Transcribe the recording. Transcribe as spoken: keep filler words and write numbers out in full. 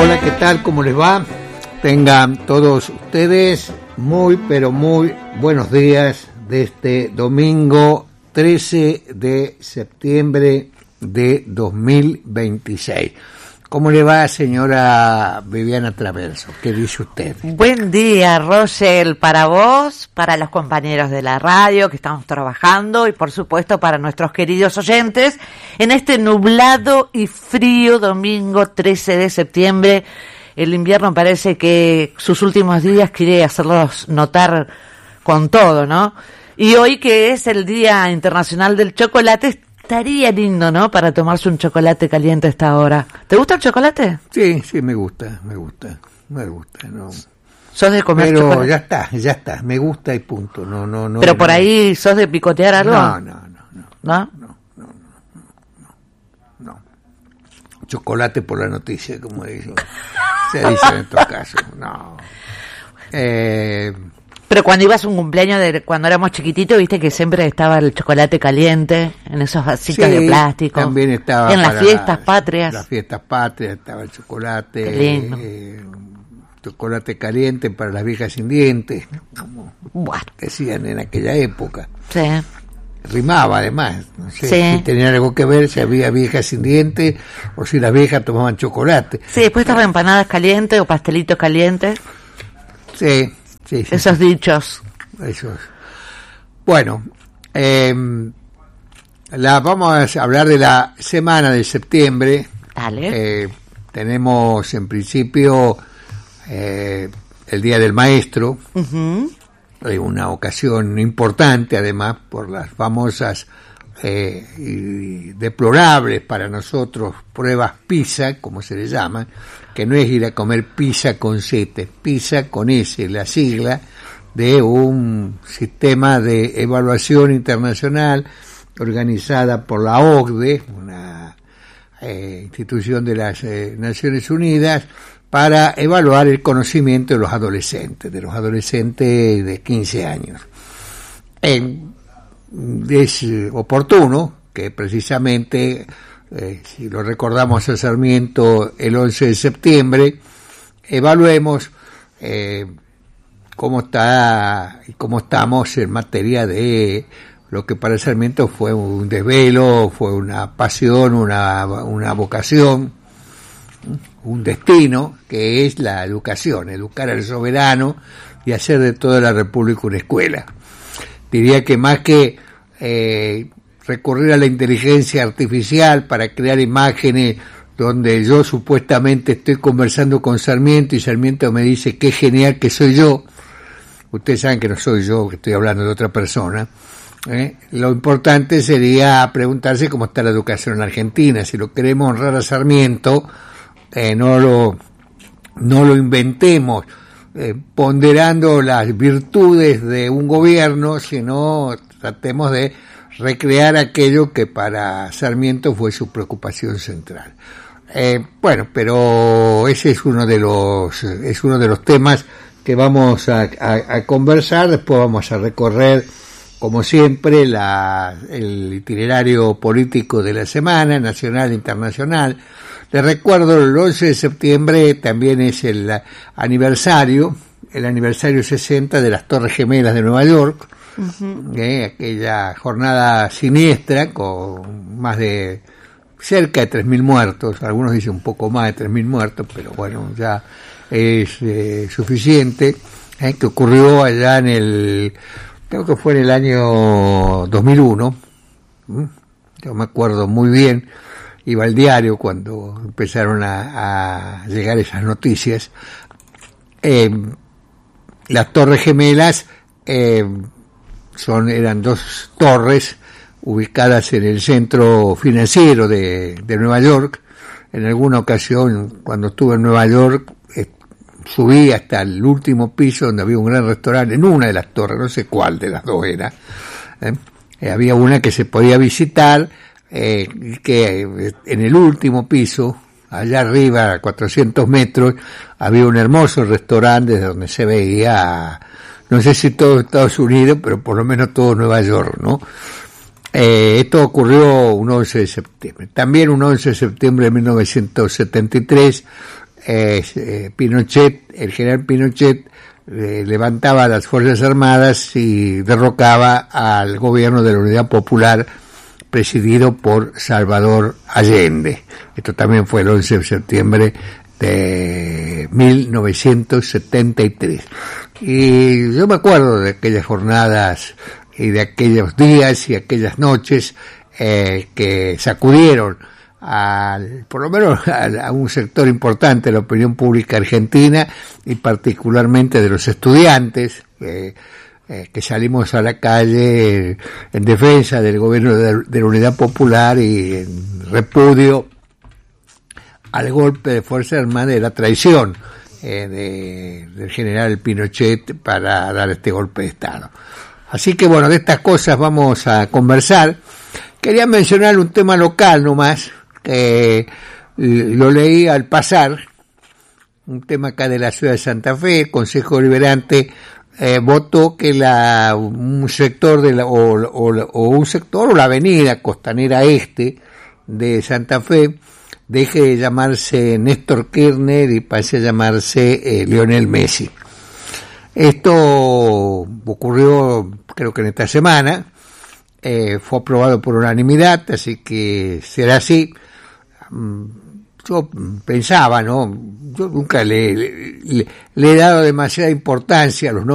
Hola, ¿qué tal? ¿Cómo les va? Tengan todos ustedes muy, pero muy buenos días de este domingo trece de septiembre de dos mil veintiséis. ¿Cómo le va, señora Viviana Traverso? ¿Qué dice usted? Buen día, Rosel, para vos, para los compañeros de la radio que estamos trabajando y por supuesto para nuestros queridos oyentes en este nublado y frío domingo trece de septiembre. El invierno parece que sus últimos días quiere hacerlos notar con todo, ¿no? Y hoy, que es el Día Internacional del Chocolate, estaría lindo, ¿no?, para tomarse un chocolate caliente a esta hora. ¿Te gusta el chocolate? Sí, sí, me gusta, me gusta, me gusta, no. ¿Sos de comer Pero chocolate? ya está, ya está, me gusta y punto, no, no, no. ¿Pero por no, ahí sos de picotear algo? No, no, no, no. ¿No? No, no, no, no, no. Chocolate por la noticia, como dicen. Se dice en estos casos, no. Eh... Pero cuando ibas a un cumpleaños, de cuando éramos chiquititos, viste que siempre estaba el chocolate caliente en esos vasitos sí, de plástico. También estaba en las para fiestas patrias. Las fiestas patrias estaba el chocolate. Qué lindo. Eh, chocolate caliente para las viejas sin dientes, como Bueno. decían en aquella época. Sí. Rimaba además, no sé Sí. si tenía algo que ver si había viejas sin dientes o si las viejas tomaban chocolate. Sí, después estaban empanadas calientes o pastelitos calientes. Sí, sí, sí. Esos dichos. Esos. Bueno, eh, la, vamos a hablar de la semana de septiembre. Dale. Eh, tenemos en principio eh, el Día del Maestro. Uh-huh. Una ocasión importante, además, por las famosas eh, y deplorables para nosotros pruebas PISA, como se le llaman, que no es ir a comer pizza con Z, PISA con S, la sigla de un sistema de evaluación internacional organizada por la O C D E, una eh, institución de las eh, Naciones Unidas, para evaluar el conocimiento de los adolescentes, de los adolescentes de quince años. Eh, es oportuno que precisamente, eh, si lo recordamos a Sarmiento el once de septiembre, evaluemos eh, cómo está y cómo estamos en materia de lo que para Sarmiento fue un desvelo, fue una pasión, una, una vocación, un destino, que es la educación, educar al soberano y hacer de toda la República una escuela. Diría que más que eh, recurrir a la inteligencia artificial para crear imágenes donde yo supuestamente estoy conversando con Sarmiento y Sarmiento me dice qué genial que soy yo, ustedes saben que no soy yo, que estoy hablando de otra persona, ¿eh? Lo importante sería preguntarse cómo está la educación en Argentina. Si lo queremos honrar a Sarmiento, Eh, no lo no lo inventemos eh, ponderando las virtudes de un gobierno, sino tratemos de recrear aquello que para Sarmiento fue su preocupación central. Eh, bueno, pero ese es uno de los es uno de los temas que vamos a, a, a conversar. Después vamos a recorrer, como siempre, la, el itinerario político de la semana, nacional e internacional. Les recuerdo, el once de septiembre también es el aniversario, el aniversario sesenta de las Torres Gemelas de Nueva York, uh-huh. eh, aquella jornada siniestra con más de cerca de tres mil muertos, algunos dicen un poco más de tres mil muertos, pero bueno, ya es eh, suficiente, eh, que ocurrió allá en el, creo que fue en el año dos mil uno, ¿Mm? yo me acuerdo muy bien. Iba al diario cuando empezaron a, a llegar esas noticias. Eh, las Torres Gemelas eh, son eran dos torres ubicadas en el centro financiero de, de Nueva York. En alguna ocasión, cuando estuve en Nueva York, eh, subí hasta el último piso donde había un gran restaurante, en una de las torres, no sé cuál de las dos era. Eh, eh, había una que se podía visitar, Eh, que en el último piso, allá arriba a cuatrocientos metros, había un hermoso restaurante desde donde se veía, no sé si todo Estados Unidos, pero por lo menos todo Nueva York, ¿no? Eh, esto ocurrió un once de septiembre. También un once de septiembre de mil novecientos setenta y tres eh, eh, Pinochet, el general Pinochet, eh, levantaba a las Fuerzas Armadas y derrocaba al gobierno de la Unidad Popular presidido por Salvador Allende. Esto también fue el once de septiembre de mil novecientos setenta y tres. Y yo me acuerdo de aquellas jornadas y de aquellos días y aquellas noches eh, que sacudieron al, por lo menos a, a un sector importante de la opinión pública argentina y particularmente de los estudiantes eh, eh, que salimos a la calle en defensa del gobierno de, de la Unidad Popular y en repudio al golpe de Fuerzas Armadas y la traición eh, de, del general Pinochet para dar este golpe de Estado. Así que bueno, de estas cosas vamos a conversar. Quería mencionar un tema local nomás, que lo leí al pasar, un tema acá de la ciudad de Santa Fe. El Consejo Deliberante eh, votó que la un sector de la, o, o, o un sector o la avenida Costanera Este de Santa Fe deje de llamarse Néstor Kirchner y pase a llamarse eh, Lionel Messi. Esto ocurrió creo que en esta semana, eh, fue aprobado por unanimidad, así que será así. Yo pensaba, ¿no? Yo nunca le, le, le he dado demasiada importancia a los nombres